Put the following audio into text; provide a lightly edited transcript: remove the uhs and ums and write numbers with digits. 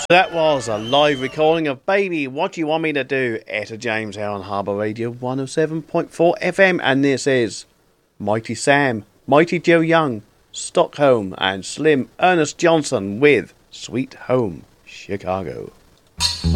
That was a live recording of Baby What You Want Me to Do, Etta James here on Harbour Radio 107.4 FM, and this is Mighty Sam, Mighty Joe Young, Stockholm, and Slim Ernest Johnson with Sweet Home Chicago.